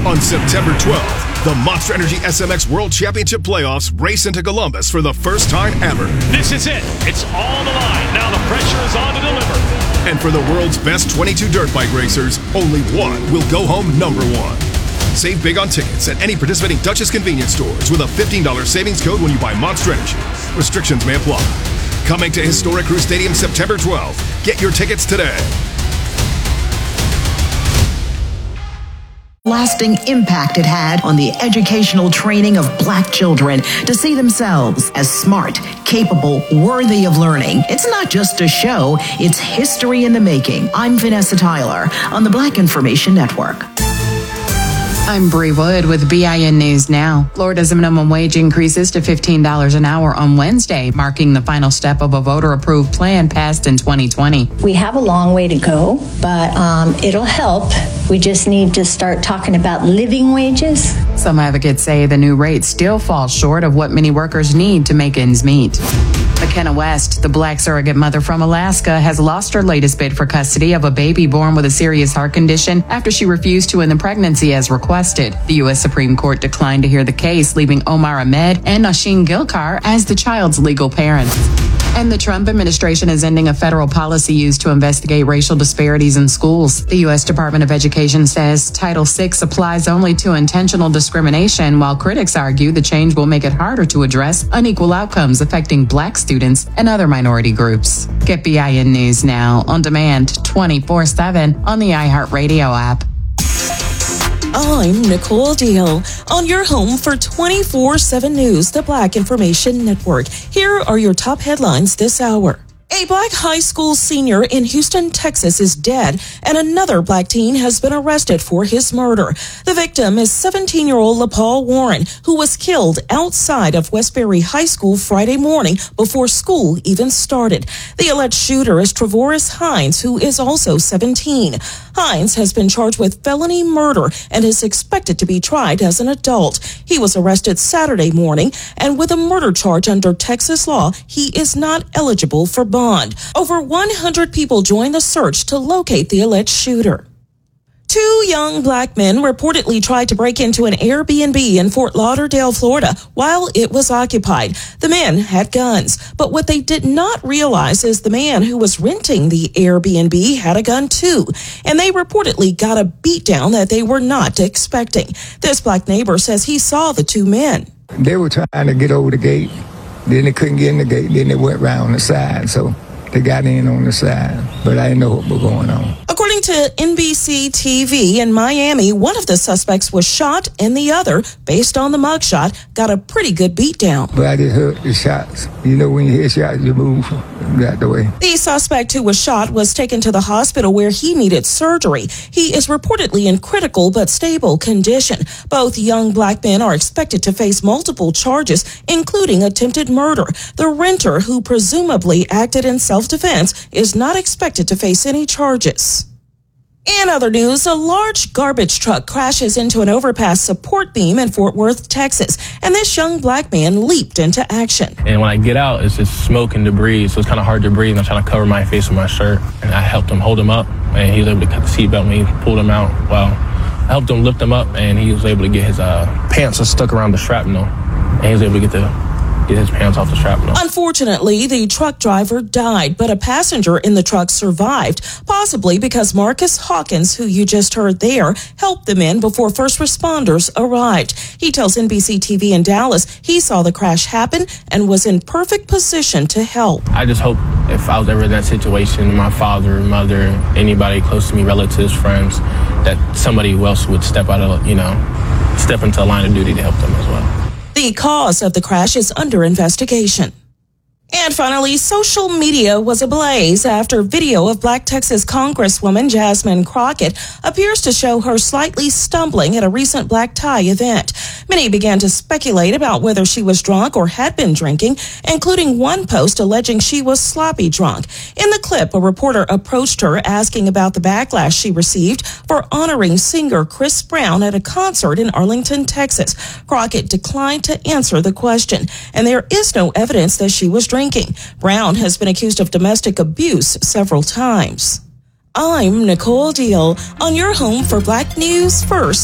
On September 12th, the Monster Energy SMX World Championship Playoffs race into Columbus for the first time ever. This is it. It's all the line. Now the pressure is on to deliver. And for the world's best 22 dirt bike racers, only one will go home number one. Save big on tickets at any participating Dutchess convenience stores with a $15 savings code when you buy Monster Energy. Restrictions may apply. Coming to Historic Crew Stadium September 12th. Get your tickets today. Lasting impact it had on the educational training of Black children to see themselves as smart, capable, worthy of learning. It's not just a show, it's history in the making. I'm Vanessa Tyler on the Black Information Network. I'm Bree Wood with BIN News Now. Florida's minimum wage increases to $15 an hour on Wednesday, marking the final step of a voter-approved plan passed in 2020. We have a long way to go, but it'll help. We just need to start talking about living wages. Some advocates say the new rate still falls short of what many workers need to make ends meet. McKenna West, the Black surrogate mother from Alaska, has lost her latest bid for custody of a baby born with a serious heart condition after she refused to end the pregnancy as requested. The U.S. Supreme Court declined to hear the case, leaving Omar Ahmed and Nasheen Gilkar as the child's legal parents. And the Trump administration is ending a federal policy used to investigate racial disparities in schools. The U.S. Department of Education says Title VI applies only to intentional discrimination, while critics argue the change will make it harder to address unequal outcomes affecting Black students and other minority groups. Get BIN News Now on demand 24/7 on the iHeartRadio app. I'm Nicole Deal on your home for 24/7 News, the Black Information Network. Here are your top headlines this hour. A Black high school senior in Houston, Texas is dead, and another Black teen has been arrested for his murder. The victim is 17-year-old LaPaul Warren, who was killed outside of Westbury High School Friday morning before school even started. The alleged shooter is Trevoris Hines, who is also 17. Hines has been charged with felony murder and is expected to be tried as an adult. He was arrested Saturday morning, and with a murder charge under Texas law, he is not eligible for bond. Over 100 people joined the search to locate the alleged shooter. Two young Black men reportedly tried to break into an Airbnb in Fort Lauderdale, Florida, while it was occupied. The men had guns, but what they did not realize is the man who was renting the Airbnb had a gun too, and they reportedly got a beatdown that they were not expecting. This Black neighbor says he saw the two men. They were trying to get over the gate. Then they couldn't get in the gate. Then they went round the side. So they got in on the side. But I didn't know what was going on. According to NBC TV in Miami, one of the suspects was shot and the other, based on the mugshot, got a pretty good beatdown. But I just heard the shots. You know, when you hear shots, you move out the way. The suspect who was shot was taken to the hospital where he needed surgery. He is reportedly in critical but stable condition. Both young Black men are expected to face multiple charges, including attempted murder. The renter, who presumably acted in self-defense, is not expected to face any charges. In other news, a large garbage truck crashes into an overpass support beam in Fort Worth, Texas, and this young Black man leaped into action. And when I get out, it's just smoke and debris, so it's kind of hard to breathe. I'm trying to cover my face with my shirt, and I helped him hold him up, and he was able to cut the seatbelt when he pulled him out. Well, I helped him lift him up, and he was able to get his pants stuck around the shrapnel, and he was able to get his pants off the shrapnel. Unfortunately, the truck driver died, but a passenger in the truck survived, possibly because Marcus Hawkins, who you just heard there, helped the men before first responders arrived. He tells NBC TV in Dallas he saw the crash happen and was in perfect position to help. I just hope if I was ever in that situation, my father, mother, anybody close to me, relatives, friends, that somebody else would step into a line of duty to help them as well. The cause of the crash is under investigation. And finally, social media was ablaze after video of Black Texas Congresswoman Jasmine Crockett appears to show her slightly stumbling at a recent black tie event. Many began to speculate about whether she was drunk or had been drinking, including one post alleging she was sloppy drunk. In the clip, a reporter approached her asking about the backlash she received for honoring singer Chris Brown at a concert in Arlington, Texas. Crockett declined to answer the question, and there is no evidence that she was drinking. Brown has been accused of domestic abuse several times. I'm Nicole Deal on your home for Black News First.